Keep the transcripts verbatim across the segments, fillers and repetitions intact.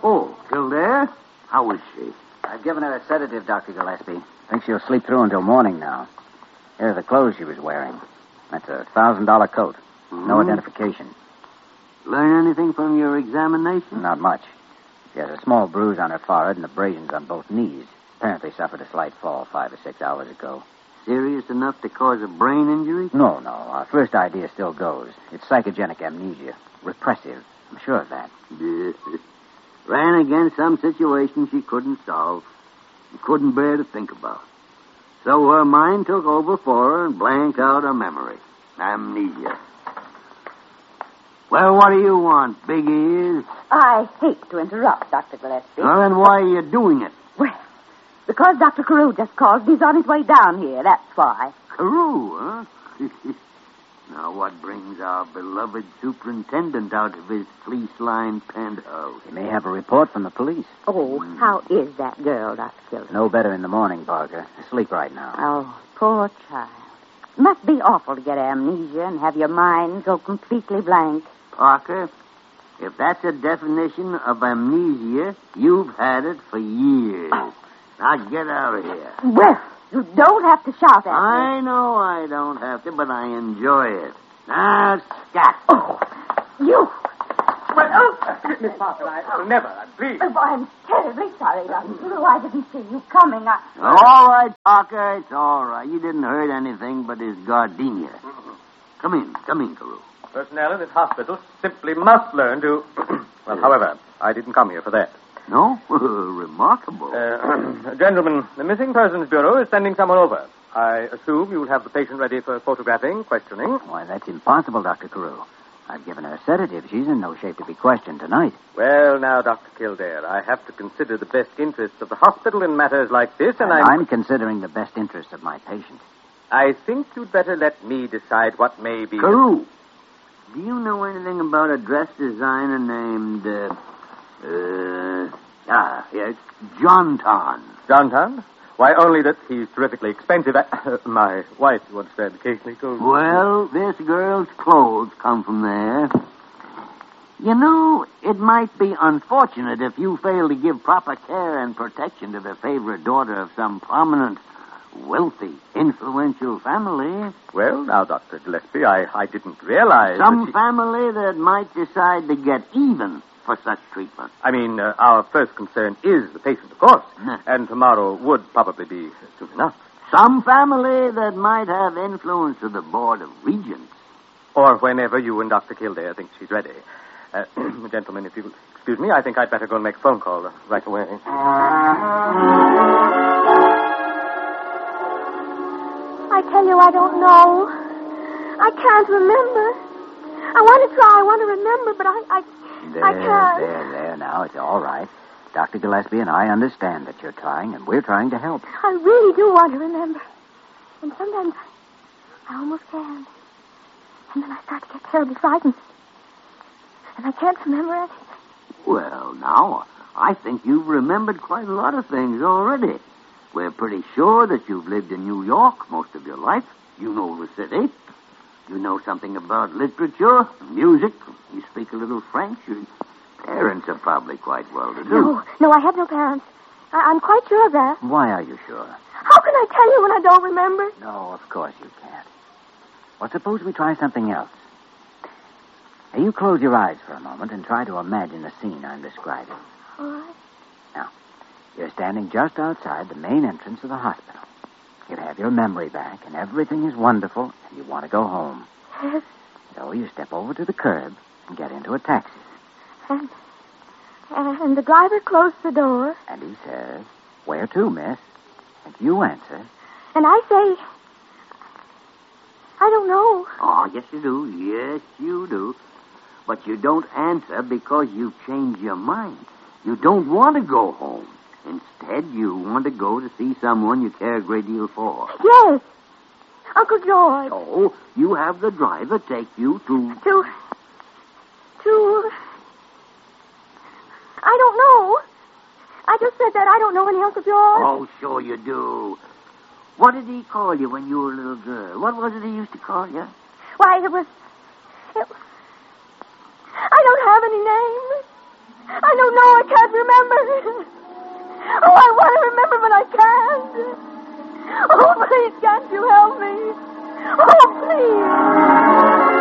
Oh, Kildare? How is she? I've given her a sedative, Doctor Gillespie. Think she'll sleep through until morning now. Here are the clothes she was wearing. That's a thousand dollar coat. Mm-hmm. No identification. Learn anything from your examination? Not much. She has a small bruise on her forehead and abrasions on both knees. Apparently suffered a slight fall five or six hours ago. Serious enough to cause a brain injury? No, no. Our first idea still goes. It's psychogenic amnesia. Repressive. I'm sure of that. Ran against some situation she couldn't solve. She couldn't bear to think about. So her mind took over for her and blanked out her memory. Amnesia. Well, what do you want, big ears? I hate to interrupt, Doctor Gillespie. Well, then why are you doing it? Well, because Doctor Carew just called. He's on his way down here, that's why. Carew, huh? Now, what brings our beloved superintendent out of his fleece-lined penthouse? He may have a report from the police. Oh, mm. How is that girl, Doctor Gillespie? No better in the morning, Parker. Asleep right now. Oh, poor child. Must be awful to get amnesia and have your mind go completely blank. Parker, if that's a definition of amnesia, you've had it for years. Oh. Now get out of here. Well, you don't have to shout at I me. know I don't have to, but I enjoy it. Now, scat. Oh, you. Well, oh, Miss Parker, I, I'll never, please. Oh, I'm terribly sorry, Doctor Carew. I didn't see you coming. I... All right, Parker, it's all right. You didn't hurt anything but his gardenia. Mm-hmm. Come in, come in, Carew. Personnel in this hospital simply must learn to... well, however, I didn't come here for that. No? Remarkable. Uh, gentlemen, the Missing Persons Bureau is sending someone over. I assume you'll have the patient ready for photographing, questioning. Why, that's impossible, Doctor Carew. I've given her a sedative. She's in no shape to be questioned tonight. Well, now, Doctor Kildare, I have to consider the best interests of the hospital in matters like this, and, and I'm... I'm considering the best interests of my patient. I think you'd better let me decide what may be... Carew, do you know anything about a dress designer named... Uh... Uh, ah, yes, John Ton. John Ton? Why, only that he's terrifically expensive. Uh, my wife once said occasionally goes... Well, this girl's clothes come from there. You know, it might be unfortunate if you fail to give proper care and protection to the favorite daughter of some prominent, wealthy, influential family. Well, now, Doctor Gillespie, I, I didn't realize... Some that she... family that might decide to get even for such treatment. I mean, uh, our first concern is the patient, of course. And tomorrow would probably be soon enough. Some family that might have influence to the Board of Regents. Or whenever you and Doctor Kildare think she's ready. Uh, gentlemen, if you'll excuse me, I think I'd better go and make a phone call right away. I tell you, I don't know. I can't remember. I want to try, I want to remember, but I... I... There, I can't. there, there. Now, it's all right. Doctor Gillespie and I understand that you're trying, and we're trying to help. I really do want to remember. And sometimes I almost can. And then I start to get terribly frightened. And I can't remember anything. Well, now, I think you've remembered quite a lot of things already. We're pretty sure that you've lived in New York most of your life. You know the city. You know something about literature, music. You speak a little French. Your parents are probably quite well to do. No, no, I have no parents. I- I'm quite sure of that. Why are you sure? How can I tell you when I don't remember? No, of course you can't. Well, suppose we try something else. Now, you close your eyes for a moment and try to imagine the scene I'm describing. All right. Now, you're standing just outside the main entrance of the hospital. You have your memory back, and everything is wonderful, and you want to go home. Yes. So you step over to the curb and get into a taxi. And, and the driver closed the door. And he says, "Where to, miss?" And you answer. And I say, I don't know. Oh, yes, you do. Yes, you do. But you don't answer because you've changed your mind. You don't want to go home. Instead, you want to go to see someone you care a great deal for. Yes. Uncle George. So, you have the driver take you to... To... To... I don't know. I just said that I don't know any Uncle George. Oh, sure you do. What did he call you when you were a little girl? What was it he used to call you? Why, it was... It, I don't have any name. I don't no, I can't remember. Oh, I want to remember, but I can't. Oh, please, can't you help me? Oh, please.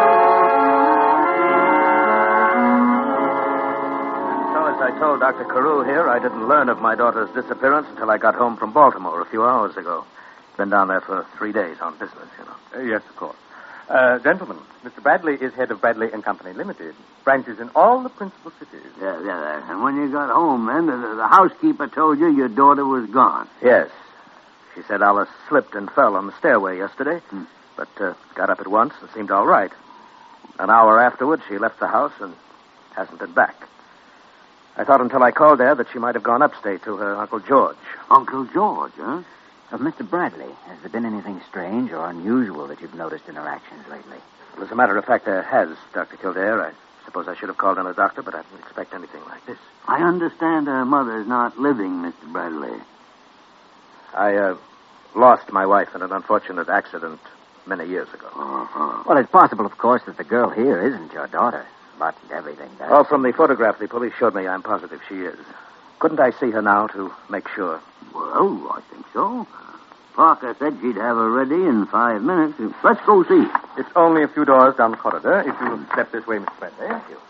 I told Doctor Carew here I didn't learn of my daughter's disappearance until I got home from Baltimore a few hours ago. Been down there for three days on business, you know. Uh, yes, of course. Uh, gentlemen, Mister Bradley is head of Bradley and Company Limited. Branches in all the principal cities. Yeah, yeah. And when you got home, then, the, the housekeeper told you your daughter was gone. Yes. She said Alice slipped and fell on the stairway yesterday, hmm. but uh, got up at once and seemed all right. An hour afterward, she left the house and hasn't been back. I thought until I called there that she might have gone upstate to her Uncle George. Uncle George, huh? Of Mister Bradley, has there been anything strange or unusual that you've noticed in her actions lately? Well, as a matter of fact, there has, Doctor Kildare. I suppose I should have called in a doctor, but I didn't expect anything like this. I understand her mother's not living, Mister Bradley. I, uh, lost my wife in an unfortunate accident many years ago. Uh-huh. Well, it's possible, of course, that the girl here isn't your daughter. But everything does. Oh, from the photograph the police showed me, I'm positive she is. Couldn't I see her now to make sure? Well, I think so. Parker said she'd have her ready in five minutes. Let's go see. It's only a few doors down the corridor. If you'll step this way, Mister Bradley. Thank you.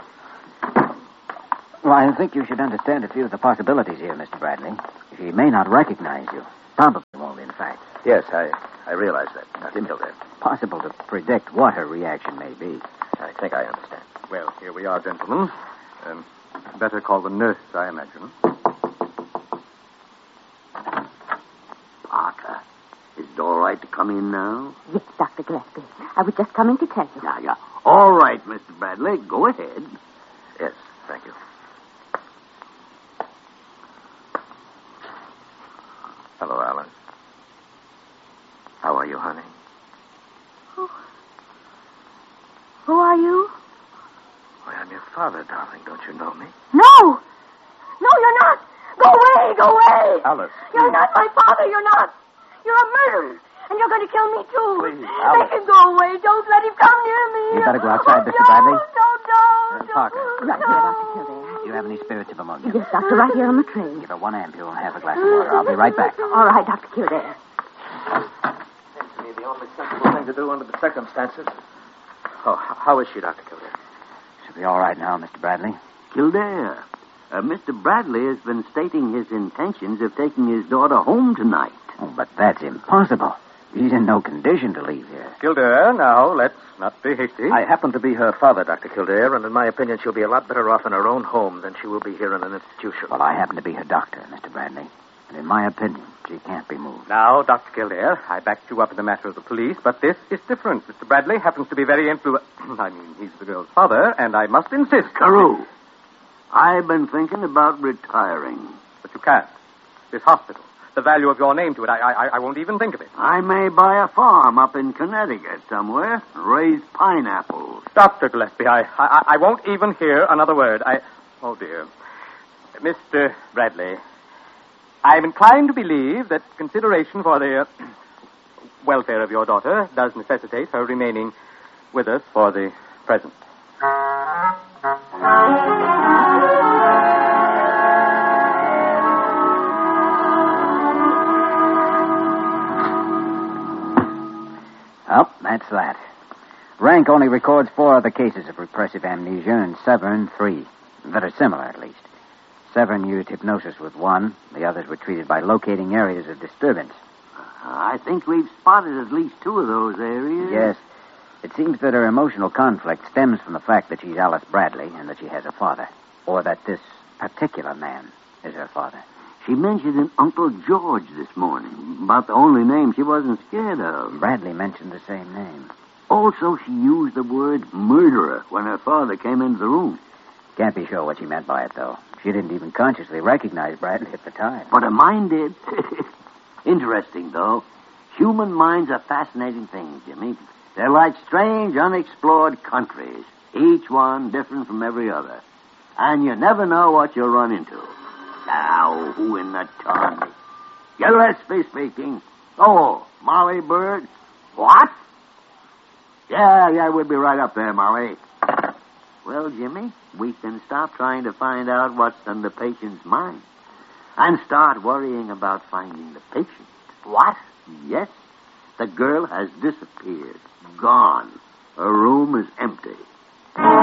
Well, I think you should understand a few of the possibilities here, Mister Bradley. She may not recognize you. Probably won't, in fact. Yes, I, I realize that, Doctor Kildare. It's possible to predict what her reaction may be. I think I understand. Well, here we are, gentlemen. Um, better call the nurse, I imagine. Parker, is it all right to come in now? Yes, Doctor Gillespie. I was just coming to tell you. Yeah, yeah. All right, Mister Bradley. Go ahead. Yes, thank you. Hello, Alice. How are you, honey? Oh. Who are you? Why, I'm your father, darling. Don't you know me? No! No, you're not! Go away! Go away! Alice. You're not my father, you're not! You're a murderer! And you're going to kill me, too! Please, Alice. Make him go away! Don't let him come near me! You better go outside, oh, Mister no, Bradley. No, no, Uh, Parker. no. Right here, Doctor Kildare. Do you have any spirits of ammonia? Yes, Doctor, right here on the tray. Give her one ampule and half a glass of water. I'll be right back. All right, Doctor Kildare. Seems to me the only sensible thing to do under the circumstances. Oh, h- how is she, Doctor Kildare? She'll be all right now, Mister Bradley. Kildare, uh, Mister Bradley has been stating his intentions of taking his daughter home tonight. Oh, but that's impossible. She's in no condition to leave here. Kildare, now, let's not be hasty. I happen to be her father, Doctor Kildare, and in my opinion, she'll be a lot better off in her own home than she will be here in an institution. Well, I happen to be her doctor, Mister Bradley. And in my opinion, she can't be moved. Now, Doctor Kildare, I backed you up in the matter of the police, but this is different. Mister Bradley happens to be very influ... I mean, he's the girl's father, and I must insist... Carew, I've been thinking about retiring. But you can't. This hospital, the value of your name to it, I, I, I won't even think of it. I may buy a farm up in Connecticut somewhere and raise pineapples. Doctor Gillespie, I, I, I won't even hear another word. I... Oh, dear. Mister Bradley, I'm inclined to believe that consideration for the uh, welfare of your daughter does necessitate her remaining with us for the present. Oh, that's that. Rank only records four other cases of repressive amnesia and Severn three, that are similar at least. Severn used hypnosis with one. The others were treated by locating areas of disturbance. I think we've spotted at least two of those areas. Yes. It seems that her emotional conflict stems from the fact that she's Alice Bradley and that she has a father. Or that this particular man is her father. She mentioned an Uncle George this morning, about the only name she wasn't scared of. Bradley mentioned the same name. Also, she used the word murderer when her father came into the room. Can't be sure what she meant by it, though. She didn't even consciously recognize Bradley at the time. But her mind did. Interesting, though. Human minds are fascinating things, Jimmy. They're like strange, unexplored countries, each one different from every other. And you never know what you'll run into. Now, who in the ton? Gillespie speaking. Oh, Molly Bird. What? Yeah, yeah, we'll be right up there, Molly. Well, Jimmy, we can stop trying to find out what's on the patient's mind and start worrying about finding the patient. What? Yes, the girl has disappeared. Gone. Her room is empty.